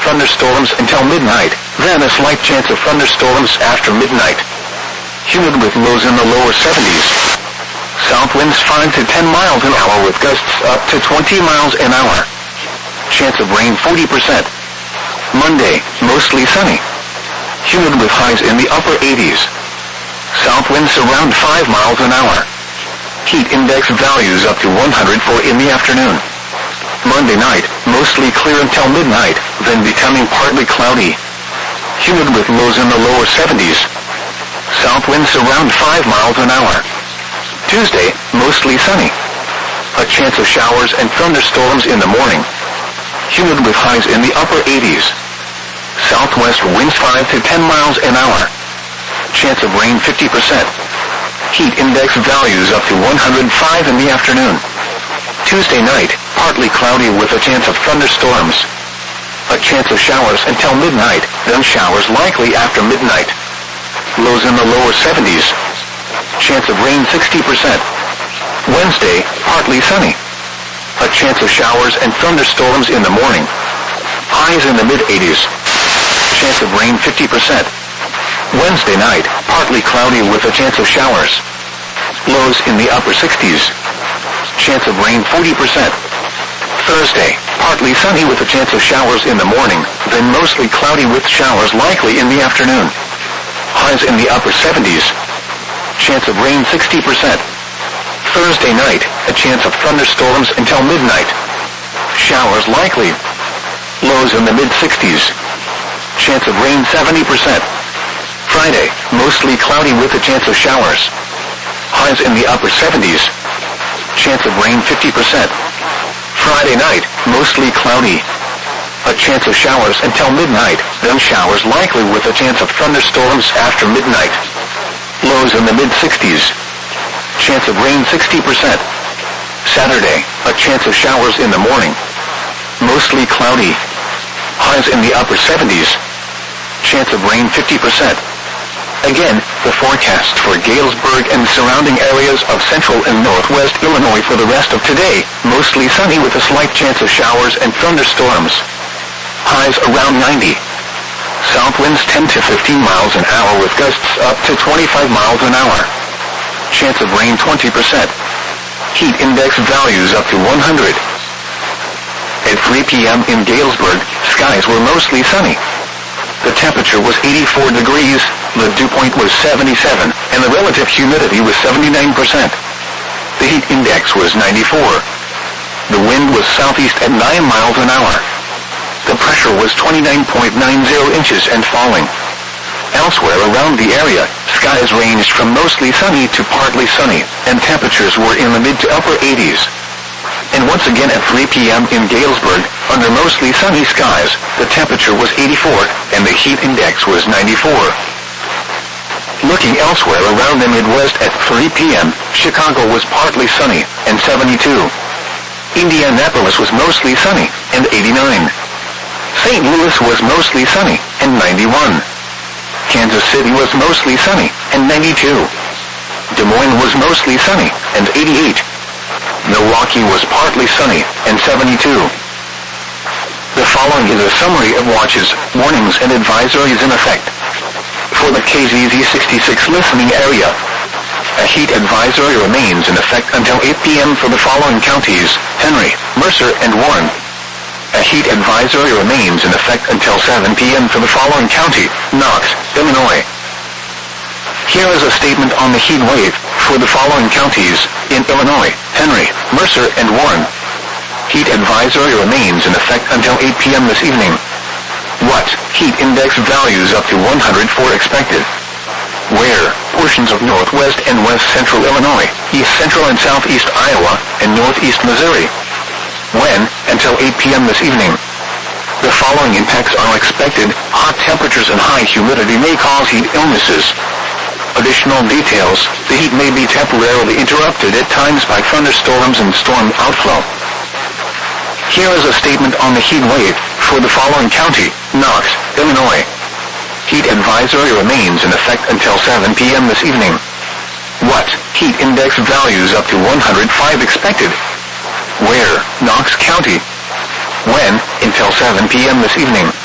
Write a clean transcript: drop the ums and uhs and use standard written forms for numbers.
thunderstorms until midnight, then a slight chance of thunderstorms after midnight. Humid with lows in the lower 70s. South winds 5 to 10 miles an hour with gusts up to 20 miles an hour. Chance of rain 40%. Monday, mostly sunny. Humid with highs in the upper 80s. South winds around 5 miles an hour. Heat index values up to 104 in the afternoon. Monday night, mostly clear until midnight, then becoming partly cloudy. Humid with lows in the lower 70s. South winds around 5 miles an hour. Tuesday, mostly sunny. A chance of showers and thunderstorms in the morning. Humid with highs in the upper 80s. Southwest winds 5 to 10 miles an hour. Chance of rain 50%. Heat index values up to 105 in the afternoon. Tuesday night, partly cloudy with a chance of thunderstorms. A chance of showers until midnight, then showers likely after midnight. Lows in the lower 70s. Chance of rain 60%. Wednesday, partly sunny. A chance of showers and thunderstorms in the morning. Highs in the mid-80s. Chance of rain 50%. Wednesday night, partly cloudy with a chance of showers. Lows in the upper 60s. Chance of rain 40%. Thursday, partly sunny with a chance of showers in the morning, then mostly cloudy with showers likely in the afternoon. Highs in the upper 70s. Chance of rain 60%. Thursday night, a chance of thunderstorms until midnight. Showers likely. Lows in the mid-60s. Chance of rain 70%. Friday, mostly cloudy with a chance of showers. Highs in the upper 70s. Chance of rain 50%. Friday night, mostly cloudy. A chance of showers until midnight, then showers likely with a chance of thunderstorms after midnight. Lows in the mid-60s. Chance of rain 60%. Saturday, a chance of showers in the morning. Mostly cloudy. Highs in the upper 70s. Chance of rain 50%. Again, the forecast for Galesburg and surrounding areas of central and northwest Illinois for the rest of today, mostly sunny with a slight chance of showers and thunderstorms. Highs around 90. South winds 10 to 15 miles an hour with gusts up to 25 miles an hour. Chance of rain 20%. Heat index values up to 100. At 3 p.m. in Galesburg, skies were mostly sunny. The temperature was 84 degrees, the dew point was 77, and the relative humidity was 79%. The heat index was 94. The wind was southeast at 9 miles an hour. The pressure was 29.90 inches and falling. Elsewhere around the area, skies ranged from mostly sunny to partly sunny, and temperatures were in the mid to upper 80s. And once again at 3 p.m. in Galesburg, under mostly sunny skies, the temperature was 84, and the heat index was 94. Looking elsewhere around the Midwest at 3 p.m., Chicago was partly sunny, and 72. Indianapolis was mostly sunny, and 89. St. Louis was mostly sunny, and 91. Kansas City was mostly sunny, and 92. Des Moines was mostly sunny, and 88. Milwaukee was partly sunny, and 72. The following is a summary of watches, warnings, and advisories in effect. For the KZZ66 listening area, a heat advisory remains in effect until 8 p.m. for the following counties: Henry, Mercer, and Warren. A heat advisory remains in effect until 7 p.m. for the following county: Knox, Illinois. Here is a statement on the heat wave for the following counties in Illinois: Henry, Mercer, and Warren. Heat advisory remains in effect until 8 p.m. this evening. What? Heat index values up to 104 expected. Where? Portions of northwest and west central Illinois, east central and southeast Iowa, and northeast Missouri. When? Until 8 p.m. this evening. The following impacts are expected. Hot temperatures and high humidity may cause heat illnesses. Additional details: the heat may be temporarily interrupted at times by thunderstorms and storm outflow. Here is a statement on the heat wave for the following county: Knox, Illinois. Heat advisory remains in effect until 7 p.m. this evening. What? Heat index values up to 105 expected. Where? Knox County. When? Until 7 p.m. this evening.